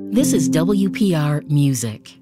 This is WPR Music.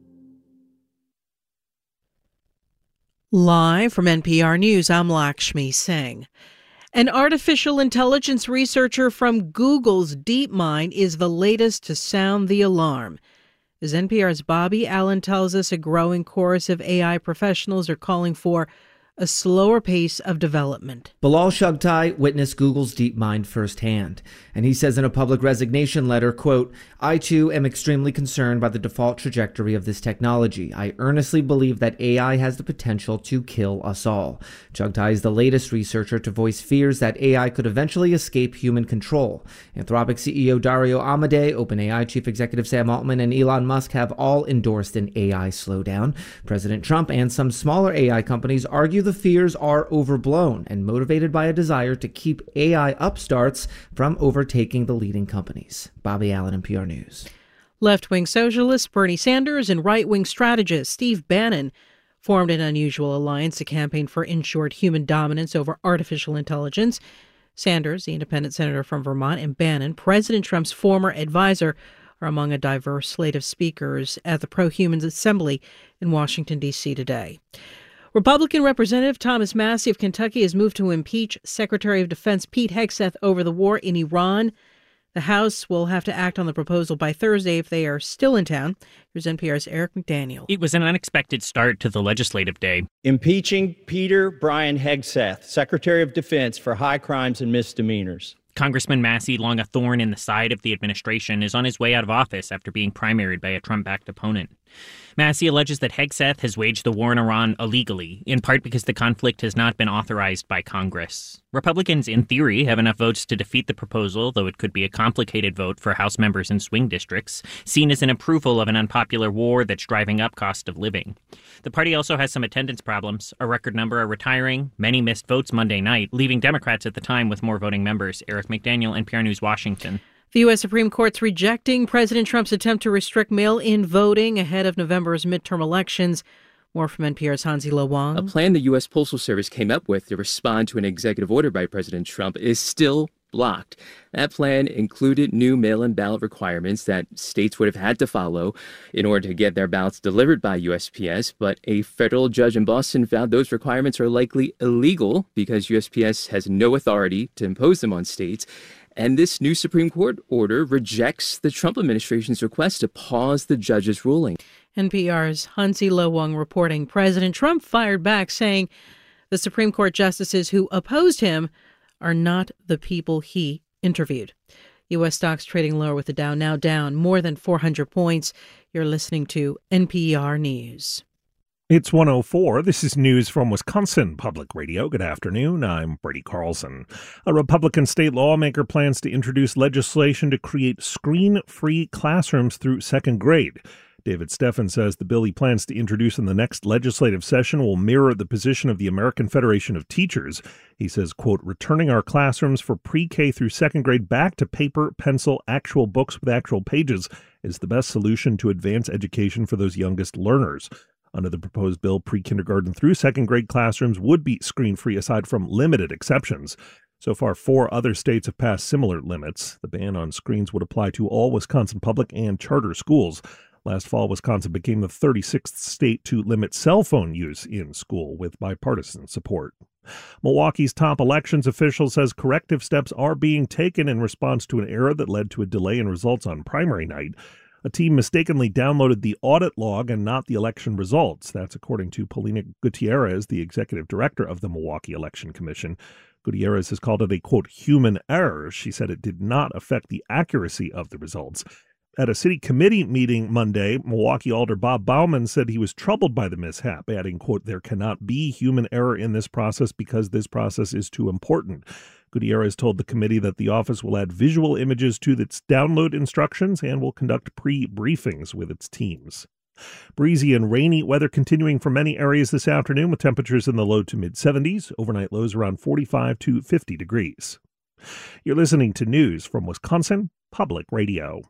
Live from NPR News, I'm Lakshmi Singh. An artificial intelligence researcher from Google's DeepMind is the latest to sound the alarm. As NPR's Bobby Allen tells us, a growing chorus of AI professionals are calling for a slower pace of development. Bilal Shugtai witnessed Google's DeepMind firsthand, and he says in a public resignation letter, quote, "I too am extremely concerned by the default trajectory of this technology. I earnestly believe that AI has the potential to kill us all." Shugtai is the latest researcher to voice fears that AI could eventually escape human control. Anthropic CEO Dario Amodei, OpenAI Chief Executive Sam Altman, and Elon Musk have all endorsed an AI slowdown. President Trump and some smaller AI companies argue the fears are overblown and motivated by a desire to keep AI upstarts from overtaking the leading companies. Bobby Allen, NPR News. Left-wing socialist Bernie Sanders and right-wing strategist Steve Bannon formed an unusual alliance to campaign for ensured human dominance over artificial intelligence. Sanders, the independent senator from Vermont, and Bannon, President Trump's former advisor, are among a diverse slate of speakers at the Pro-Humans Assembly in Washington, D.C. today. Republican Representative Thomas Massie of Kentucky has moved to impeach Secretary of Defense Pete Hegseth over the war in Iran. The House will have to act on the proposal by Thursday if they are still in town. Here's NPR's Eric McDaniel. It was an unexpected start to the legislative day. Impeaching Peter Brian Hegseth, Secretary of Defense, for high crimes and misdemeanors. Congressman Massie, long a thorn in the side of the administration, is on his way out of office after being primaried by a Trump-backed opponent. Massie alleges that Hegseth has waged the war in Iran illegally, in part because the conflict has not been authorized by Congress. Republicans, in theory, have enough votes to defeat the proposal, though it could be a complicated vote for House members in swing districts, seen as an approval of an unpopular war that's driving up cost of living. The party also has some attendance problems. A record number are retiring. Many missed votes Monday night, leaving Democrats at the time with more voting members. Eric McDaniel, NPR News, Washington. The U.S. Supreme Court's rejecting President Trump's attempt to restrict mail-in voting ahead of November's midterm elections. More from NPR's Hansi Lo Wang. A plan the U.S. Postal Service came up with to respond to an executive order by President Trump is still blocked. That plan included new mail-in ballot requirements that states would have had to follow in order to get their ballots delivered by USPS, but a federal judge in Boston found those requirements are likely illegal because USPS has no authority to impose them on states. And this new Supreme Court order rejects the Trump administration's request to pause the judge's ruling. NPR's Hansi Lo Wang reporting. President Trump fired back, saying the Supreme Court justices who opposed him are not the people he interviewed. U.S. stocks trading lower with the Dow now down more than 400 points. You're listening to NPR News. It's 1:04. This is news from Wisconsin Public Radio. Good afternoon. I'm Brady Carlson. A Republican state lawmaker plans to introduce legislation to create screen-free classrooms through second grade. David Steffen says the bill he plans to introduce in the next legislative session will mirror the position of the American Federation of Teachers. He says, quote, returning our classrooms for pre-K through second grade back to paper, pencil, actual books with actual pages is the best solution to advance education for those youngest learners. Under the proposed bill, pre-kindergarten through second grade classrooms would be screen-free aside from limited exceptions. So far, 4 other states have passed similar limits. The ban on screens would apply to all Wisconsin public and charter schools. Last fall, Wisconsin became the 36th state to limit cell phone use in school with bipartisan support. Milwaukee's top elections official says corrective steps are being taken in response to an error that led to a delay in results on primary night. A team mistakenly downloaded the audit log and not the election results. That's according to Paulina Gutierrez, the executive director of the Milwaukee Election Commission. Gutierrez has called it a, quote, human error. She said it did not affect the accuracy of the results. At a city committee meeting Monday, Milwaukee Alder Bob Bauman said he was troubled by the mishap, adding, quote, there cannot be human error in this process because this process is too important. Gutierrez told the committee that the office will add visual images to its download instructions and will conduct pre-briefings with its teams. Breezy and rainy weather continuing for many areas this afternoon with temperatures in the low to mid-70s, overnight lows around 45 to 50 degrees. You're listening to news from Wisconsin Public Radio.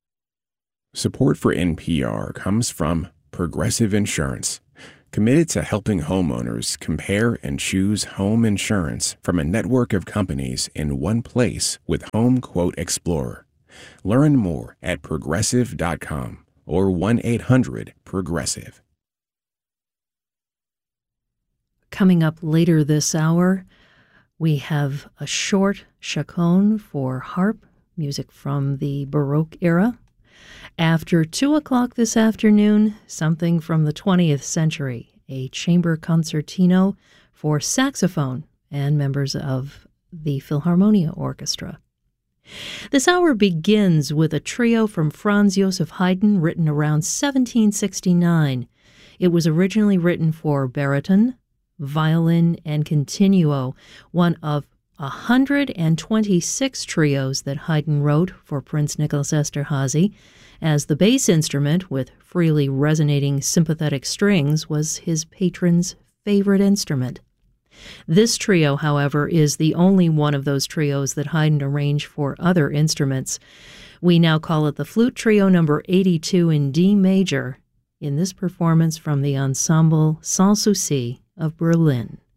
Support for NPR comes from Progressive Insurance, committed to helping homeowners compare and choose home insurance from a network of companies in one place with Home Quote Explorer. Learn more at Progressive.com or 1-800-PROGRESSIVE. Coming up later this hour, we have a short chaconne for harp, music from the Baroque era. After 2 o'clock this afternoon, something from the 20th century, a chamber concertino for saxophone and members of the Philharmonia Orchestra. This hour begins with a trio from Franz Joseph Haydn written around 1769. It was originally written for baritone, violin, and continuo, one of 126 trios that Haydn wrote for Prince Nicholas Esterházy, as the bass instrument, with freely resonating sympathetic strings, was his patron's favorite instrument. This trio, however, is the only one of those trios that Haydn arranged for other instruments. We now call it the Flute Trio number 82 in D major, in this performance from the Ensemble Sans Souci of Berlin.